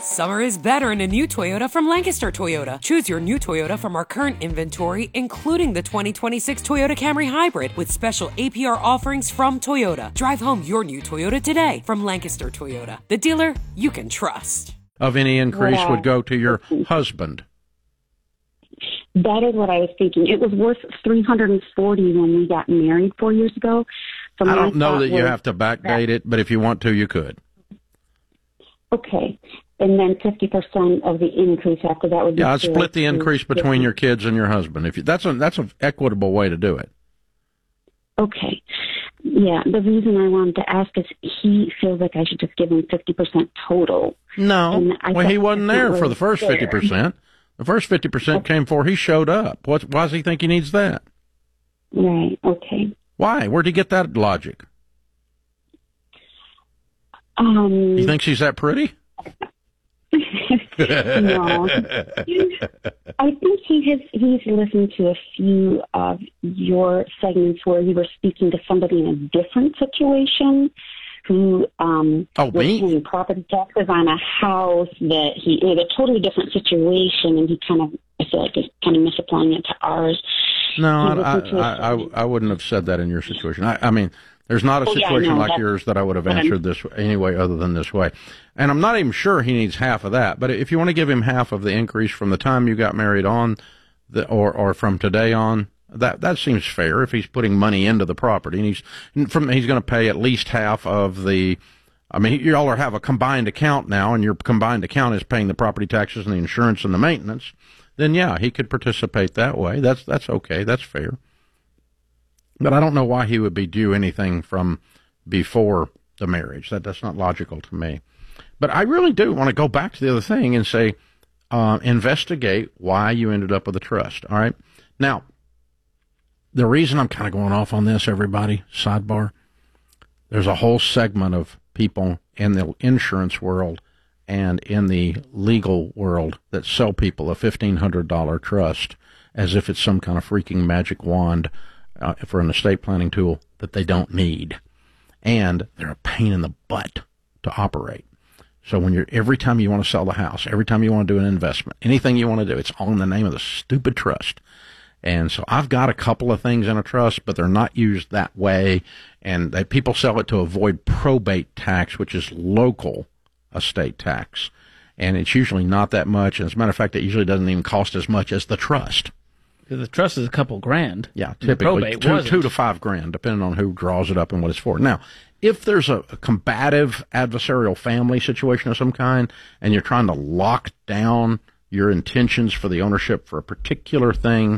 Summer is better in a new Toyota from Lancaster Toyota. Choose your new Toyota from our current inventory, including the 2026 Toyota Camry Hybrid, with special APR offerings from Toyota. Drive home your new Toyota today from Lancaster Toyota, the dealer you can trust. Of any increase would go to your husband. That is what I was thinking. It was worth $340 when we got married 4 years ago. So I don't know that you have to backdate it, but if you want to, you could. Okay. And then 50% of the increase after that would be... Yeah, I'd split the increase between your kids and your husband. That's an equitable way to do it. Okay. Yeah, the reason I wanted to ask is he feels like I should just give him 50% total. No, well, he wasn't there for the first 50%. The first 50% came before he showed up. Why does he think he needs that? Right, okay. Why? Where'd he get that logic? He thinks he's that pretty? No. I think he's listened to a few of your segments where you were speaking to somebody in a different situation who was paying property taxes on a house that he in a totally different situation, and he kind of, I feel like, is kind of misapplying it to ours. No, I wouldn't have said that in your situation. I mean, there's not a situation like yours that I would have answered this anyway other than this way. And I'm not even sure he needs half of that. But if you want to give him half of the increase from the time you got married on, or from today on, that seems fair if he's putting money into the property. And he's going to pay at least half of the... I mean, you all have a combined account now, and your combined account is paying the property taxes and the insurance and the maintenance. Then, yeah, he could participate that way. That's okay. That's fair. But I don't know why he would be due anything from before the marriage. That's not logical to me. But I really do want to go back to the other thing and say, investigate why you ended up with a trust. All right. Now, the reason I'm kind of going off on this, everybody, sidebar, there's a whole segment of people in the insurance world and in the legal world that sell people a $1,500 trust as if it's some kind of freaking magic wand for an estate planning tool that they don't need. And they're a pain in the butt to operate. So every time you want to sell the house, every time you want to do an investment, anything you want to do, it's all in the name of the stupid trust. And so I've got a couple of things in a trust, but they're not used that way. And people sell it to avoid probate tax, which is local estate tax. And it's usually not that much. And as a matter of fact, it usually doesn't even cost as much as the trust. Because the trust is a couple grand. Yeah, typically $2 to $5 grand, depending on who draws it up and what it's for. Now, if there's a combative adversarial family situation of some kind, and you're trying to lock down your intentions for the ownership for a particular thing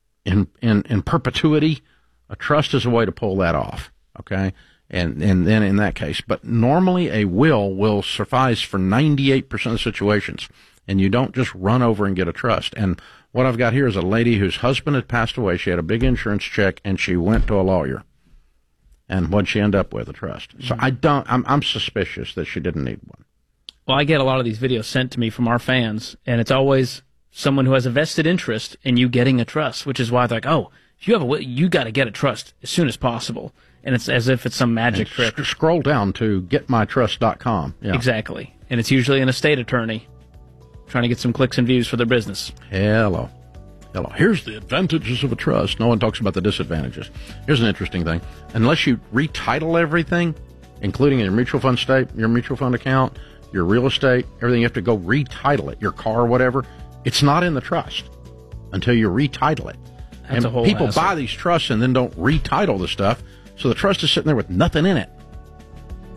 in perpetuity, a trust is a way to pull that off. Okay, and then in that case, but normally a will suffice for 98% of situations, and you don't just run over and get a trust. And what I've got here is a lady whose husband had passed away. She had a big insurance check, and she went to a lawyer. And what'd she end up with? A trust. So I'm suspicious that she didn't need one. Well, I get a lot of these videos sent to me from our fans, and it's always someone who has a vested interest in you getting a trust, which is why they're like, oh, if you have a will, you got to get a trust as soon as possible. And it's as if it's some magic trick. Scroll down to getmytrust.com. Yeah. Exactly. And it's usually an estate attorney trying to get some clicks and views for their business. Hello. Here's the advantages of a trust. No one talks about the disadvantages. Here's an interesting thing. Unless you retitle everything, including your mutual fund your mutual fund account, your real estate, everything, you have to go retitle it, your car, whatever. It's not in the trust until you retitle it. That's and people buy these trusts and then don't retitle the stuff, so the trust is sitting there with nothing in it.